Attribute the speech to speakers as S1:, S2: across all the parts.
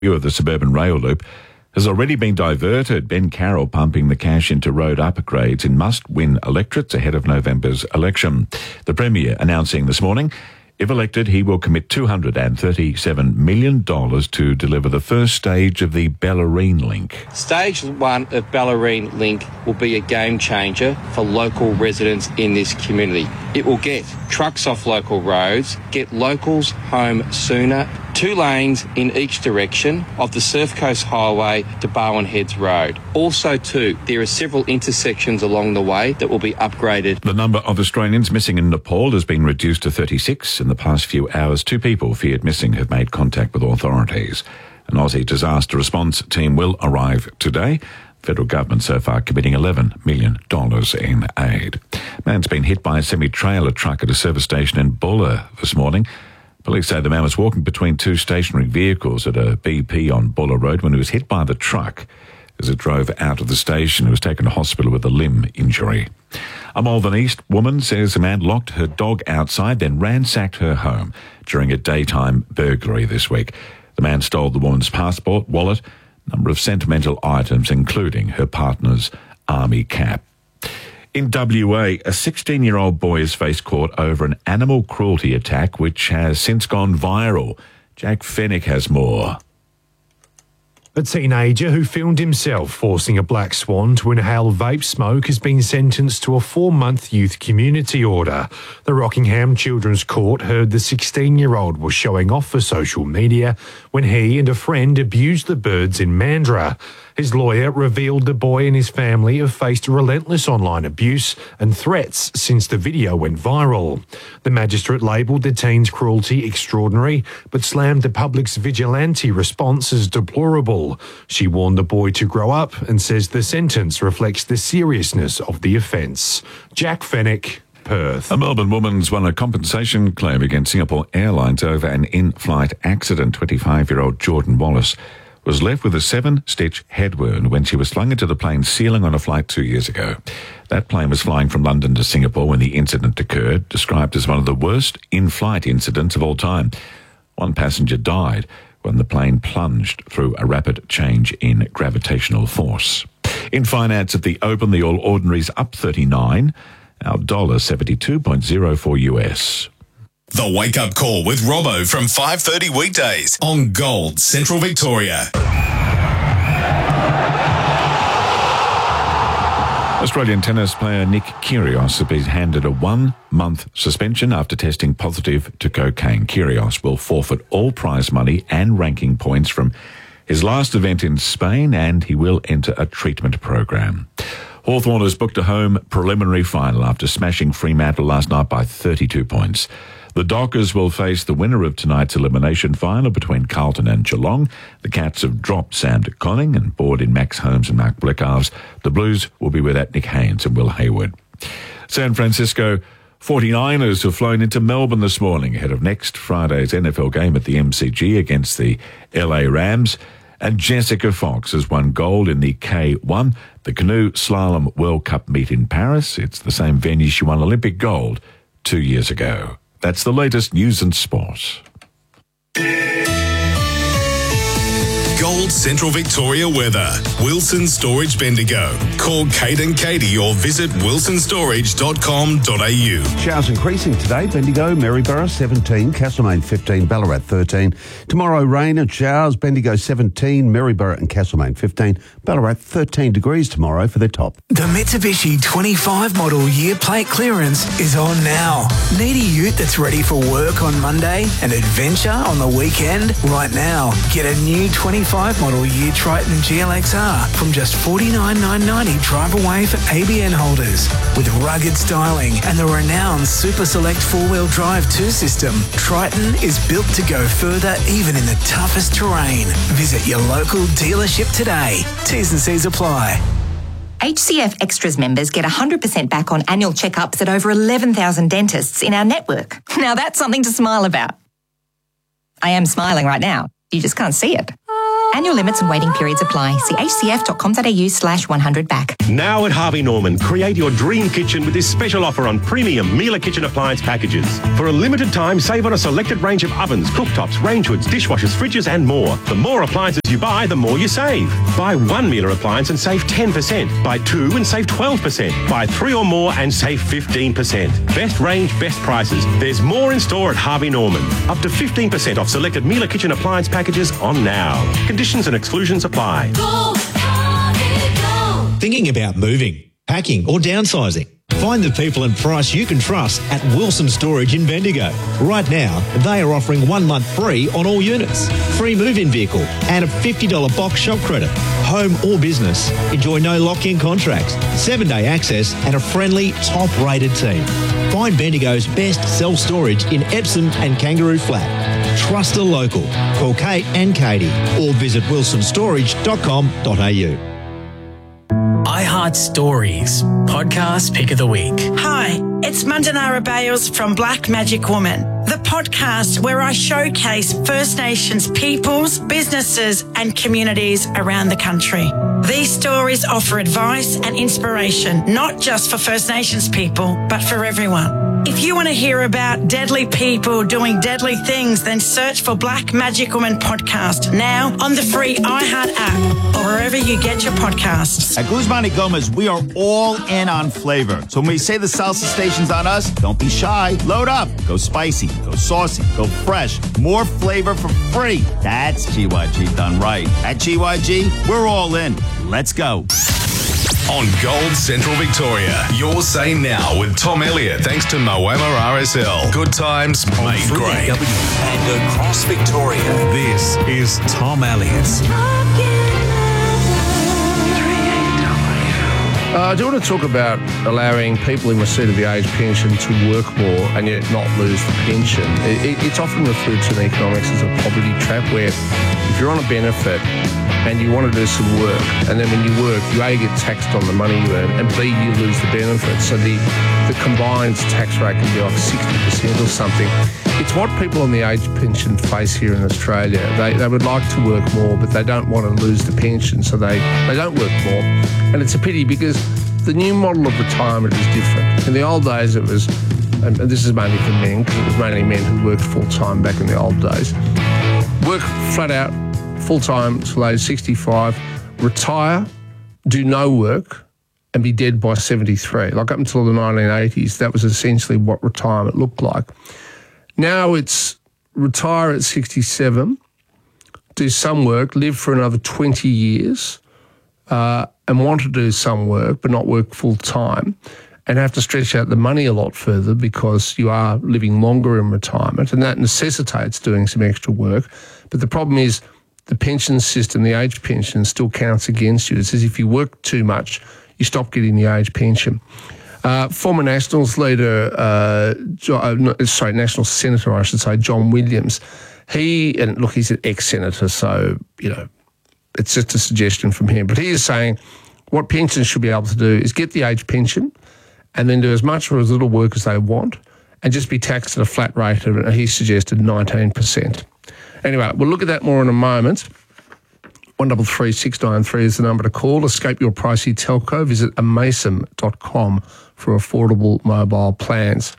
S1: View of the suburban rail loop has already been diverted. Ben Carroll pumping the cash into road upgrades in must-win electorates ahead of November's election. The Premier announcing this morning, if elected, he will commit $237 million to deliver the first stage of the Bellarine Link.
S2: Stage 1 of Bellarine Link will be a game changer for local residents in this community. It will get trucks off local roads, get locals home sooner, 2 lanes in each direction of the Surf Coast Highway to Barwon Heads Road. Also, too, there are several intersections along the way that will be upgraded.
S1: The number of Australians missing in Nepal has been reduced to 36. In the past few hours, 2 people feared missing have made contact with authorities. An Aussie disaster response team will arrive today. Federal government so far committing $11 million in aid. Man's been hit by a semi-trailer truck at a service station in Bulla this morning. Police say the man was walking between 2 stationary vehicles at a BP on Bulla Road when he was hit by the truck. As it drove out of the station, he was taken to hospital with a limb injury. A Malvern East woman says a man locked her dog outside, then ransacked her home during a daytime burglary this week. The man stole the woman's passport, wallet, a number of sentimental items, including her partner's army cap. In WA, a 16-year-old boy has faced court over an animal cruelty attack which has since gone viral. Jack Fennick has more.
S3: A teenager who filmed himself forcing a black swan to inhale vape smoke has been sentenced to a 4-month youth community order. The Rockingham Children's Court heard the 16-year-old was showing off for social media when he and a friend abused the birds in Mandurah. His lawyer revealed the boy and his family have faced relentless online abuse and threats since the video went viral. The magistrate labelled the teen's cruelty extraordinary, but slammed the public's vigilante response as deplorable. She warned the boy to grow up and says the sentence reflects the seriousness of the offence. Jack Fennick, Perth.
S1: A Melbourne woman's won a compensation claim against Singapore Airlines over an in-flight accident. 25-year-old Jordan Wallace was left with a 7-stitch head wound when she was flung into the plane's ceiling on a flight 2 years ago. That plane was flying from London to Singapore when the incident occurred, described as one of the worst in-flight incidents of all time. 1 passenger died when the plane plunged through a rapid change in gravitational force. In finance at the Open, the All Ordinaries up 39, our $72.04 US.
S4: The Wake Up Call with Robbo from 5:30 weekdays on Gold Central Victoria.
S1: Australian tennis player Nick Kyrgios has been handed a 1-month suspension after testing positive to cocaine. Kyrgios will forfeit all prize money and ranking points from his last event in Spain, and he will enter a treatment program. Hawthorn has booked a home preliminary final after smashing Fremantle last night by 32 points. The Dockers will face the winner of tonight's elimination final between Carlton and Geelong. The Cats have dropped Sam de Koning and bored in Max Holmes and Mark Blickalves. The Blues will be without Nick Haynes and Will Hayward. San Francisco 49ers have flown into Melbourne this morning ahead of next Friday's NFL game at the MCG against the LA Rams. And Jessica Fox has won gold in the K1, the Canoe Slalom World Cup meet in Paris. It's the same venue she won Olympic gold 2 years ago. That's the latest news and sport.
S4: Gold Central Victoria weather. Wilson Storage Bendigo. Call Kate and Katie or visit wilsonstorage.com.au.
S5: Showers increasing today. Bendigo, Maryborough 17, Castlemaine 15, Ballarat 13. Tomorrow rain and showers. Bendigo 17, Maryborough and Castlemaine 15, Ballarat 13 degrees tomorrow for the top.
S6: The Mitsubishi 25 model year plate clearance is on now. Need a ute that's ready for work on Monday and adventure on the weekend? Right now, get a new 25 model year Triton GLXR from just $49,990 drive away for ABN holders. With rugged styling and the renowned Super Select 4-wheel drive 2 system, Triton is built to go further even in the toughest terrain. Visit your local dealership today. T's and C's apply.
S7: HCF Extras members get 100% back on annual checkups at over 11,000 dentists in our network. Now that's something to smile about. I am smiling right now. You just can't see it. Annual limits and waiting periods apply. See hcf.com.au/100back.
S8: Now at Harvey Norman, create your dream kitchen with this special offer on premium Miele kitchen appliance packages. For a limited time, save on a selected range of ovens, cooktops, range hoods, dishwashers, fridges and more. The more appliances you buy, the more you save. Buy one Miele appliance and save 10%. Buy two and save 12%. Buy three or more and save 15%. Best range, best prices. There's more in store at Harvey Norman. Up to 15% off selected Miele kitchen appliance packages on now. Conditions and exclusions apply.
S9: Go, Harvey, go.
S10: Thinking about moving, packing or downsizing? Find the people and price you can trust at Wilson Storage in Bendigo. Right now, they are offering 1 month free on all units, free move-in vehicle and a $50 box shop credit. Home or business, enjoy no lock-in contracts, 7-day access and a friendly, top-rated team. Find Bendigo's best self-storage in Epsom and Kangaroo Flat. Trust a local. Call Kate and Katie or visit wilsonstorage.com.au.
S11: iHeart Stories, podcast pick of the week.
S12: Hi, it's Mandanara Bales from Black Magic Woman, the podcast where I showcase First Nations peoples, businesses and communities around the country. These stories offer advice and inspiration, not just for First Nations people, but for everyone. If you want to hear about deadly people doing deadly things, then search for Black Magic Woman podcast now on the free iHeart app or wherever you get your podcasts.
S13: At Guzman y Gomez, we are all in on flavor. So when we say the salsa station's on us, don't be shy. Load up. Go spicy. Go saucy. Go fresh. More flavor for free. That's GYG done right. At GYG, we're all in. Let's go.
S4: On Gold Central Victoria, your say now with Tom Elliott, thanks to Moama RSL. Good times made great.
S10: And across Victoria, this is Tom Elliott.
S14: I do want to talk about allowing people in receipt of the age pension to work more and yet not lose the pension. It's often referred to in economics as a poverty trap, where if you're on a benefit and you want to do some work, and then when you work, you A, get taxed on the money you earn, and B, you lose the benefit. So the combined tax rate can be like 60% or something. It's what people on the age pension face here in Australia. They would like to work more, but they don't want to lose the pension, so they don't work more. And it's a pity because the new model of retirement is different. In the old days, it was, and this is mainly for men, because it was mainly men who worked full-time back in the old days, work flat out, full-time till age 65, retire, do no work, and be dead by 73. Like up until the 1980s, that was essentially what retirement looked like. Now it's retire at 67, do some work, live for another 20 years, and want to do some work but not work full-time, and have to stretch out the money a lot further because you are living longer in retirement, and that necessitates doing some extra work. But the problem is the pension system, the age pension, still counts against you. It says if you work too much, you stop getting the age pension. Former Nationals leader, National Senator, I should say, John Williams, he's an ex-senator, so, it's just a suggestion from him. But he is saying what pensions should be able to do is get the age pension and then do as much or as little work as they want and just be taxed at a flat rate of, he suggested, 19%. Anyway, we'll look at that more in a moment. 133 693 is the number to call. Escape your pricey telco. Visit amason.com for affordable mobile plans.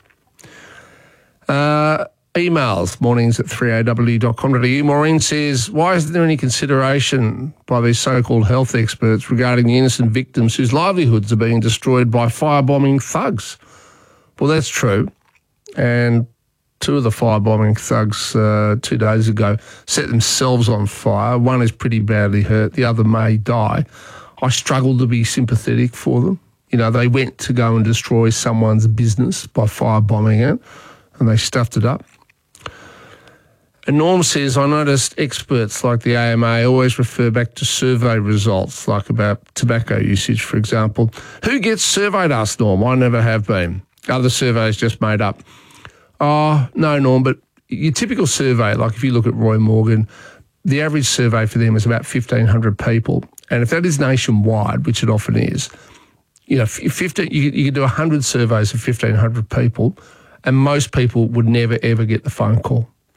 S14: Emails, mornings at 3aw.com.au. Maureen says, why isn't there any consideration by these so-called health experts regarding the innocent victims whose livelihoods are being destroyed by firebombing thugs? Well, that's true. And two of the firebombing thugs 2 days ago set themselves on fire. One is pretty badly hurt. The other may die. I struggle to be sympathetic for them. They went to go and destroy someone's business by firebombing it, and they stuffed it up. And Norm says, I noticed experts like the AMA always refer back to survey results, like about tobacco usage, for example. Who gets surveyed, asked Norm. I never have been. Other surveys just made up. Oh, no, Norm, but your typical survey, like if you look at Roy Morgan, the average survey for them is about 1,500 people. And if that is nationwide, which it often is, you could do 100 surveys of 1,500 people, and most people would never, ever get the phone call.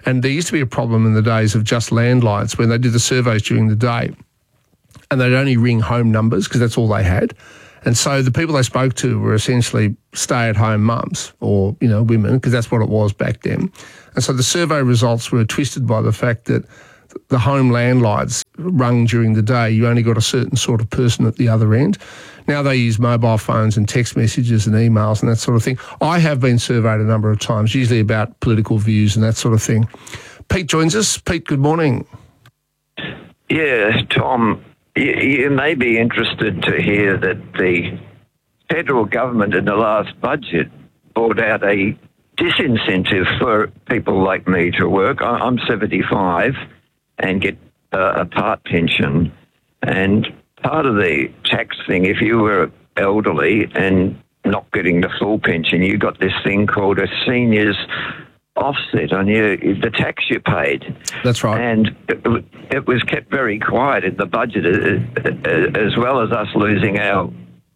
S14: And there used to be a problem in the days of just landlines when they did the surveys during the day and they'd only ring home numbers because that's all they had. And so the people they spoke to were essentially stay-at-home mums or, women, because that's what it was back then. And so the survey results were twisted by the fact that the home landlines rung during the day, you only got a certain sort of person at the other end. Now they use mobile phones and text messages and emails and that sort of thing. I have been surveyed a number of times, usually about political views and that sort of thing. Pete joins us. Pete, good morning.
S15: Yeah, Tom, you may be interested to hear that the federal government in the last budget brought out a disincentive for people like me to work. I'm 75 and get a part pension, and part of the tax thing, if you were elderly and not getting the full pension, you got this thing called a seniors offset on the tax you paid.
S14: That's right.
S15: And it was kept very quiet in the budget, as well as us losing our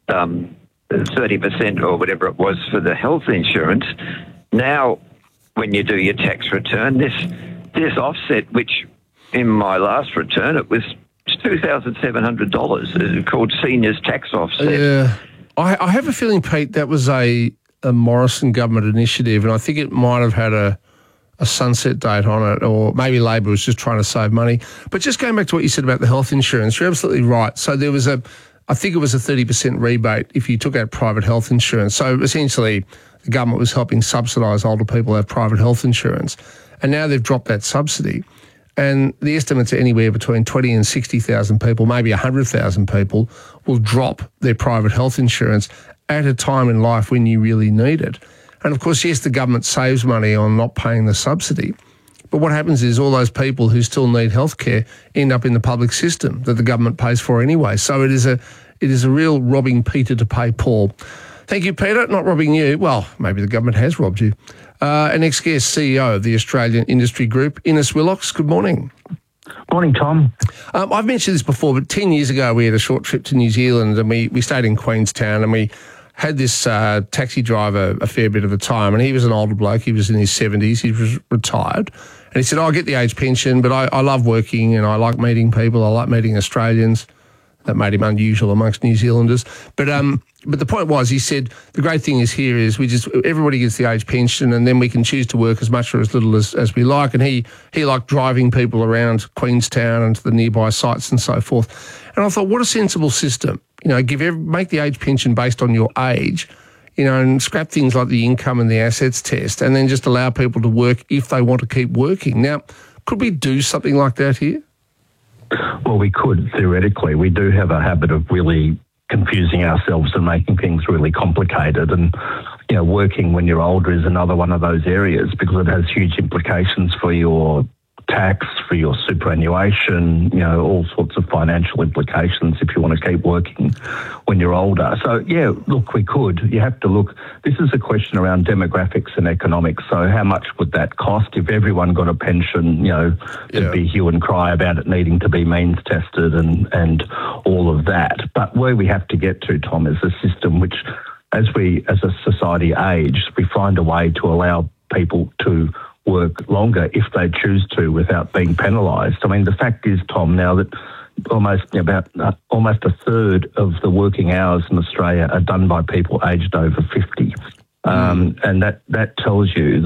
S15: 30% or whatever it was for the health insurance. Now, when you do your tax return, this offset, which in my last return, it was $2,700. It's called seniors tax offset.
S14: Yeah. I have a feeling, Pete, that was a Morrison government initiative, and I think it might have had a sunset date on it, or maybe Labor was just trying to save money. But just going back to what you said about the health insurance, you're absolutely right. So there was I think it was a 30% rebate if you took out private health insurance. So essentially, the government was helping subsidise older people who have private health insurance. And now they've dropped that subsidy. And the estimates are anywhere between 20 and 60,000 people, maybe 100,000 people, will drop their private health insurance at a time in life when you really need it. And of course, yes, the government saves money on not paying the subsidy. But what happens is all those people who still need healthcare end up in the public system that the government pays for anyway. So it is a real robbing Peter to pay Paul. Thank you, Peter. Not robbing you. Well, maybe the government has robbed you. Our next guest, CEO of the Australian Industry Group, Innes Willox. Good morning.
S16: Morning, Tom.
S14: I've mentioned this before, but 10 years ago we had a short trip to New Zealand and we stayed in Queenstown and we had this taxi driver a fair bit of the time, and he was an older bloke. He was in his 70s. He was retired. And he said, I get the age pension, but I love working and I like meeting people. I like meeting Australians. That made him unusual amongst New Zealanders. But the point was, he said, the great thing is here is everybody gets the age pension and then we can choose to work as much or as little as we like. And he liked driving people around Queenstown and to the nearby sites and so forth. And I thought, what a sensible system. Make the age pension based on your age, and scrap things like the income and the assets test, and then just allow people to work if they want to keep working. Now, could we do something like that here?
S16: Well, we could, theoretically. We do have a habit of really confusing ourselves and making things really complicated. And, working when you're older is another one of those areas because it has huge implications for your tax, for your superannuation, all sorts of financial implications if you want to keep working when you're older. So, yeah, look, we could. You have to look. This is a question around demographics and economics. So how much would that cost if everyone got a pension? There'd be hue and cry about it needing to be means tested and all of that. But where we have to get to, Tom, is a system which, as a society age, we find a way to allow people to work longer if they choose to without being penalised. I mean, the fact is, Tom, now that almost a third of the working hours in Australia are done by people aged over 50. And that tells you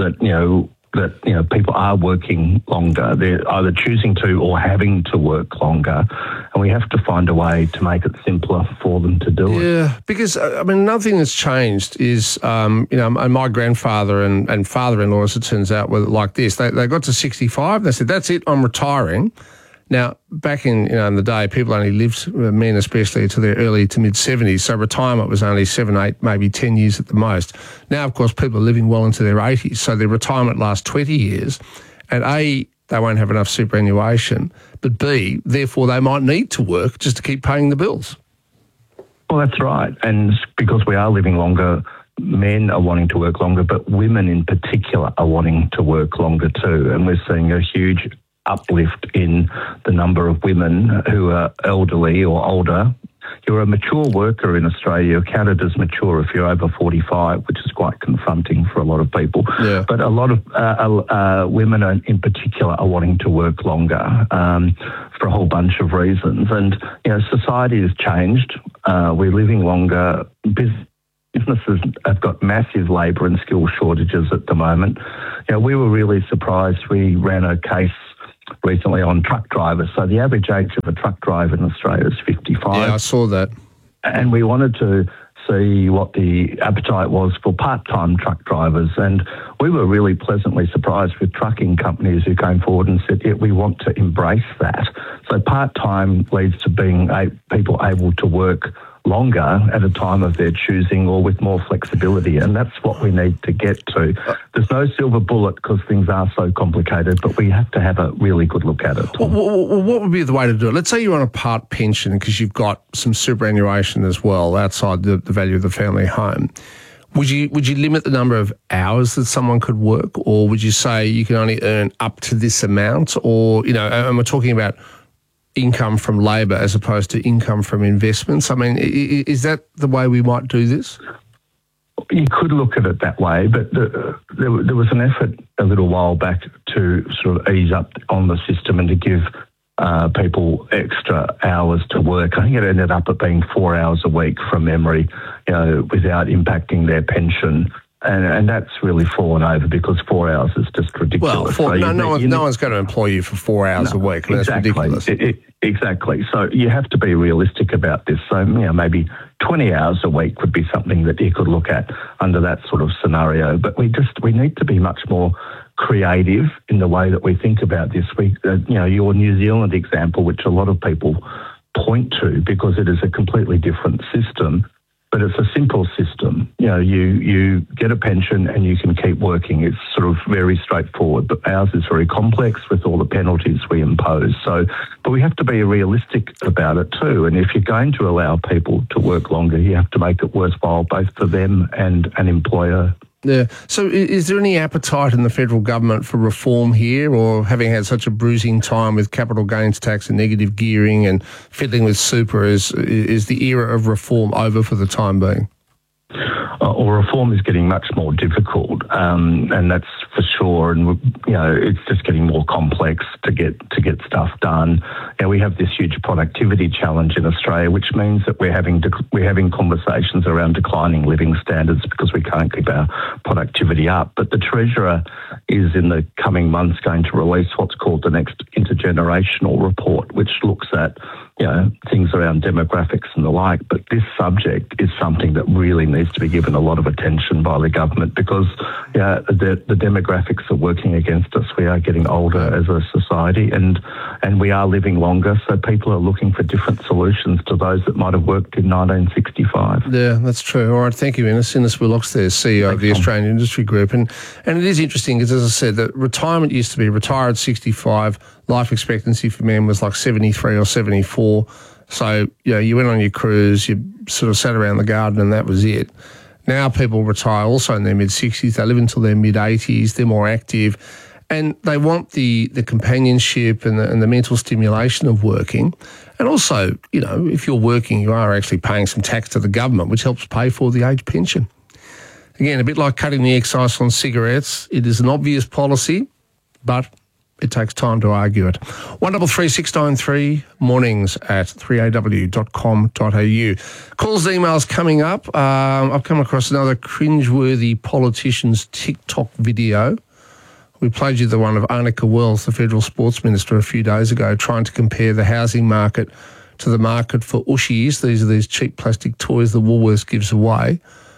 S16: that people are working longer. They're either choosing to or having to work longer, and we have to find a way to make it simpler for them to do it.
S14: Yeah, because another thing that's changed is my grandfather and father-in-law, as it turns out, were like this. They got to 65. They said, "That's it. I'm retiring." Now, back in the day, people only lived, men especially, to their early to mid-70s, so retirement was only 7, 8, maybe 10 years at the most. Now, of course, people are living well into their 80s, so their retirement lasts 20 years, and A, they won't have enough superannuation, but B, therefore they might need to work just to keep paying the bills.
S16: Well, that's right, and because we are living longer, men are wanting to work longer, but women in particular are wanting to work longer too, and we're seeing a huge uplift in the number of women who are elderly or older you're a mature worker in Australia, you're counted as mature if you're over 45, which is quite confronting for a lot of people.
S14: Yeah.
S16: But a lot of women in particular are wanting to work longer for a whole bunch of reasons. And, society has changed. We're living longer. Businesses have got massive labour and skill shortages at the moment. We were really surprised. We ran a case recently on truck drivers. So the average age of a truck driver in Australia is 55.
S14: Yeah, I saw that.
S16: And we wanted to see what the appetite was for part-time truck drivers. And we were really pleasantly surprised with trucking companies who came forward and said, yeah, we want to embrace that. So part-time leads to being people able to work longer at a time of their choosing or with more flexibility, and that's what we need to get to. There's no silver bullet because things are so complicated, but we have to have a really good look at it.
S14: Well, what would be the way to do it? Let's say you're on a part pension because you've got some superannuation as well outside the value of the family home. Would you limit the number of hours that someone could work, or would you say you can only earn up to this amount? Or, and we're talking about income from labour as opposed to income from investments. I mean, is that the way we might do this?
S16: You could look at it that way, but there was an effort a little while back to sort of ease up on the system and to give people extra hours to work. I think it ended up at being 4 hours a week from memory, without impacting their pension. And that's really fallen over because 4 hours is just ridiculous.
S14: Well, no one's going to employ you for 4 hours a week. That's ridiculous.
S16: Exactly. So you have to be realistic about this. So, maybe 20 hours a week would be something that you could look at under that sort of scenario. But we need to be much more creative in the way that we think about this. Your New Zealand example, which a lot of people point to because it is a completely different system, but it's a simple system. You get a pension and you can keep working. It's sort of very straightforward, but ours is very complex with all the penalties we impose. But we have to be realistic about it too. And if you're going to allow people to work longer, you have to make it worthwhile both for them and an employer.
S14: Yeah. So is there any appetite in the federal government for reform here, or having had such a bruising time with capital gains tax and negative gearing and fiddling with super, is the era of reform over for the time being?
S16: Reform is getting much more difficult, and that's for sure. And it's just getting more complex to get stuff done. And we have this huge productivity challenge in Australia, which means that we're having conversations around declining living standards because we can't keep our productivity up. But the Treasurer is in the coming months going to release what's called the next intergenerational report, which looks at things around demographics and the like. But this subject is something that really needs to be given a lot of attention by the government because the demographics are working against us. We are getting older as a society and we are living longer, so people are looking for different solutions to those that might have worked in 1965.
S14: Yeah, that's true. All right, thank you, Innes. Innes Willox there, CEO of the Australian Industry Group. And it is interesting because, as I said, that retirement used to be retire at 65, life expectancy for men was like 73 or 74. So, you went on your cruise, you sort of sat around the garden and that was it. Now people retire also in their mid-60s. They live until their mid-80s. They're more active. And they want the companionship and the mental stimulation of working. And also, if you're working, you are actually paying some tax to the government, which helps pay for the age pension. Again, a bit like cutting the excise on cigarettes. It is an obvious policy, but it takes time to argue it. 133693 mornings at 3aw.com.au. Calls, emails coming up. I've come across another cringeworthy politician's TikTok video. We played you the one of Annika Wells, the federal sports minister, a few days ago, trying to compare the housing market to the market for Ushies. These are these cheap plastic toys that Woolworths gives away.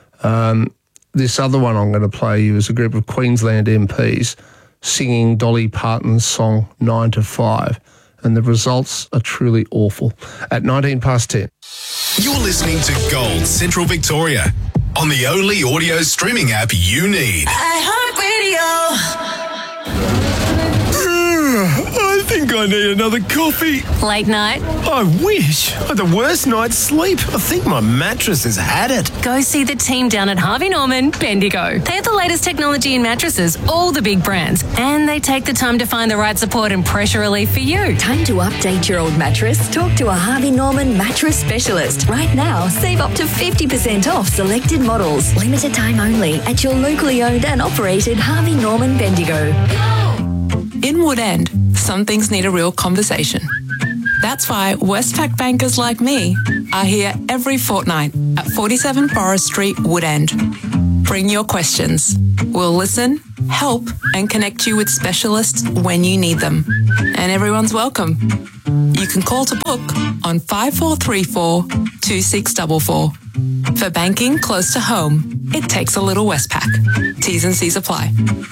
S14: This other one I'm going to play you is a group of Queensland MPs singing Dolly Parton's song 9 to 5, and the results are truly awful. At 10 past.
S4: You're listening to Gold Central Victoria on the only audio streaming app you need.
S9: iHeartRadio.
S14: I
S17: think I need another coffee.
S18: Late night?
S17: I wish. I had the worst night's sleep. I think my mattress has had it.
S18: Go see the team down at Harvey Norman, Bendigo. They have the latest technology in mattresses, all the big brands, and they take the time to find the right support and pressure relief for you.
S19: Time to update your old mattress? Talk to a Harvey Norman mattress specialist. Right now, save up to 50% off selected models. Limited time only at your locally owned and operated Harvey Norman Bendigo.
S20: In Woodend, some things need a real conversation. That's why Westpac bankers like me are here every fortnight at 47 Forest Street, Woodend. Bring your questions. We'll listen, help, and connect you with specialists when you need them. And everyone's welcome. You can call to book on 5434 2644. For banking close to home, it takes a little Westpac. T's and C's apply.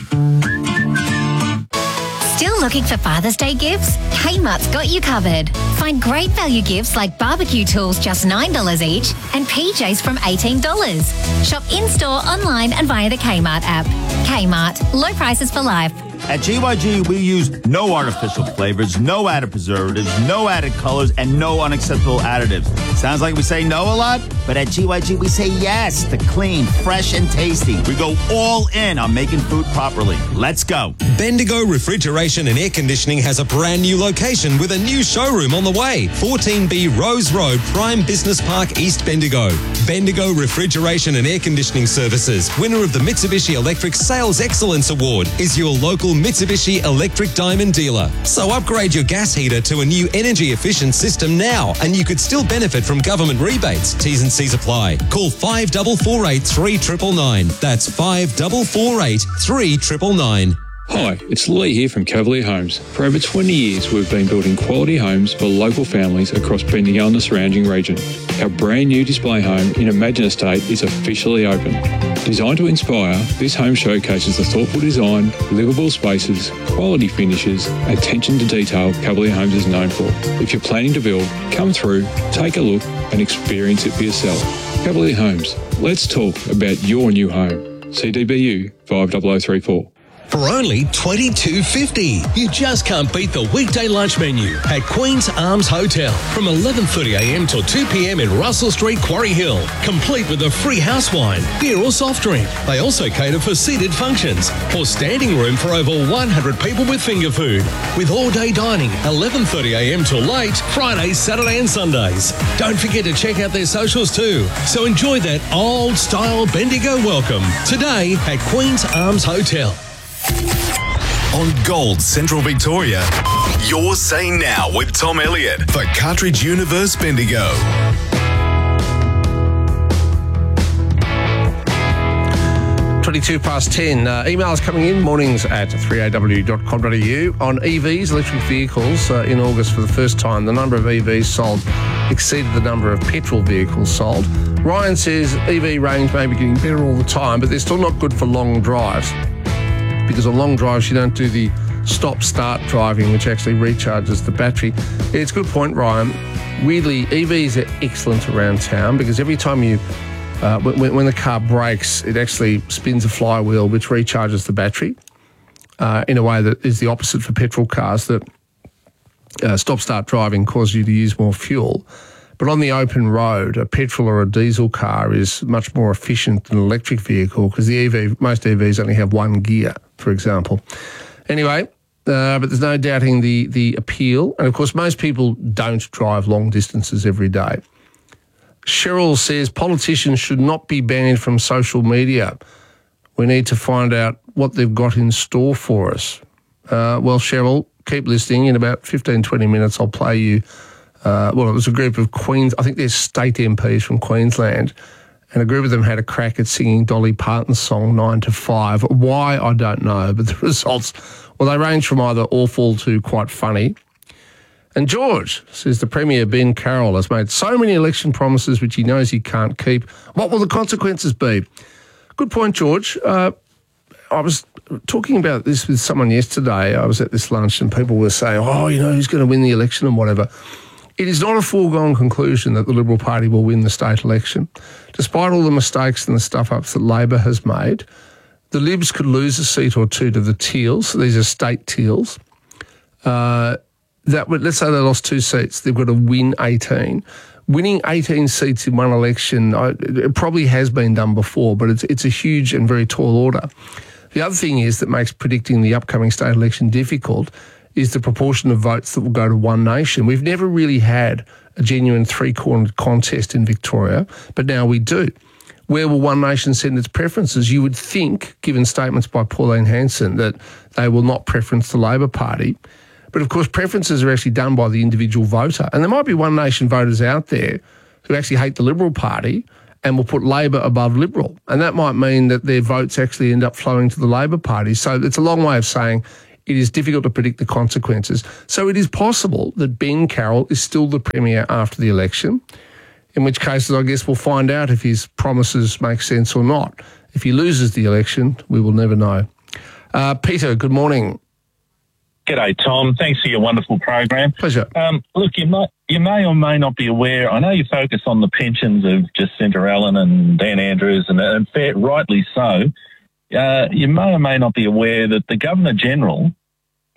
S21: Still looking for Father's Day gifts? Kmart's got you covered. Find great value gifts like barbecue tools just $9 each and PJs from $18. Shop in-store, online and via the Kmart app. Kmart, low prices for life.
S13: At GYG, we use no artificial flavors, no added preservatives, no added colors, and no unacceptable additives. Sounds like we say no a lot, but at GYG, we say yes to clean, fresh, and tasty. We go all in on making food properly. Let's go.
S22: Bendigo Refrigeration and Air Conditioning has a brand new location with a new showroom on the way. 14B Rose Road, Prime Business Park, East Bendigo. Bendigo Refrigeration and Air Conditioning Services, winner of the Mitsubishi Electric Sales Excellence Award, is your local Mitsubishi Electric Diamond dealer. So upgrade your gas heater to a new energy efficient system now, and you could still benefit from government rebates. T's and C's apply. Call 5448 3999. That's 5448 3999.
S23: Hi, it's Lee here from Cavalier Homes. For over 20 years, we've been building quality homes for local families across Bendigo and the surrounding region. Our brand new display home in Imagine Estate is officially open. Designed to inspire, this home showcases the thoughtful design, livable spaces, quality finishes, attention to detail Cavalier Homes is known for. If you're planning to build, come through, take a look and experience it for yourself. Cavalier Homes, let's talk about your new home. CDBU 50034.
S24: For only $22.50. You just can't beat the weekday lunch menu at Queen's Arms Hotel from 11:30am till 2pm in Russell Street, Quarry Hill. Complete with a free house wine, beer or soft drink. They also cater for seated functions or standing room for over 100 people with finger food. With all-day dining, 11:30am till late, Fridays, Saturday and Sundays. Don't forget to check out their socials too. So enjoy that old-style Bendigo welcome today at Queen's Arms Hotel.
S4: On Gold Central Victoria, Your Say Now with Tom Elliott for Cartridge Universe Bendigo.
S14: 10:22. Emails coming in, mornings at 3aw.com.au on EVs, electric vehicles. In August, for the first time, the number of EVs sold exceeded the number of petrol vehicles sold. Ryan says EV range may be getting better all the time, but they're still not good for long drives. Because on long drives, you don't do the stop-start driving, which actually recharges the battery. Yeah, it's a good point, Ryan. Weirdly, EVs are excellent around town because every time you, when the car brakes, it actually spins a flywheel, which recharges the battery in a way that is the opposite for petrol cars, that stop-start driving causes you to use more fuel. But on the open road, a petrol or a diesel car is much more efficient than an electric vehicle because most EVs only have one gear, for example. Anyway, but there's no doubting the appeal. And, of course, most people don't drive long distances every day. Cheryl says politicians should not be banned from social media. We need to find out what they've got in store for us. Well, Cheryl, keep listening. In about 15, 20 minutes, I'll play you. It was a group of I think there's state MPs from Queensland, and a group of them had a crack at singing Dolly Parton's song 9 to 5. Why, I don't know, but the results, well, they range from either awful to quite funny. And George says the Premier, Ben Carroll, has made so many election promises which he knows he can't keep. What will the consequences be? Good point, George. I was talking about this with someone yesterday. I was at this lunch and people were saying, who's going to win the election and whatever. It is not a foregone conclusion that the Liberal Party will win the state election. Despite all the mistakes and the stuff-ups that Labor has made, the Libs could lose a seat or two to the Teals. These are state Teals. let's say they lost 2 seats, they've got to win 18. Winning 18 seats in one election, it probably has been done before, but it's a huge and very tall order. The other thing is that makes predicting the upcoming state election difficult is the proportion of votes that will go to One Nation. We've never really had a genuine three-cornered contest in Victoria, but now we do. Where will One Nation send its preferences? You would think, given statements by Pauline Hanson, that they will not preference the Labor Party. But of course, preferences are actually done by the individual voter. And there might be One Nation voters out there who actually hate the Liberal Party and will put Labor above Liberal. And that might mean that their votes actually end up flowing to the Labor Party. So it's a long way of saying it is difficult to predict the consequences. So it is possible that Ben Carroll is still the Premier after the election, in which cases I guess we'll find out if his promises make sense or not. If he loses the election, we will never know. Peter, good morning.
S1: G'day, Tom. Thanks for your wonderful program.
S14: Pleasure.
S1: Look, you may or may not be aware, I know you focus on the pensions of Jacinta Allen and Dan Andrews, and rightly so. You may or may not be aware that the Governor-General